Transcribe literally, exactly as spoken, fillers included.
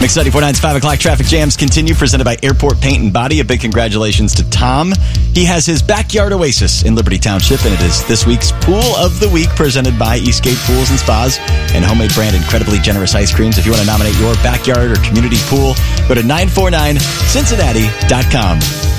Mix ninety-four point nine's five o'clock traffic jams continue, presented by Airport Paint and Body. A big congratulations to Tom. He has his backyard oasis in Liberty Township, and it is this week's Pool of the Week, presented by Eastgate Pools and Spas and homemade brand incredibly generous ice creams. If you want to nominate your backyard or community pool, go to nine four nine cincinnati dot com.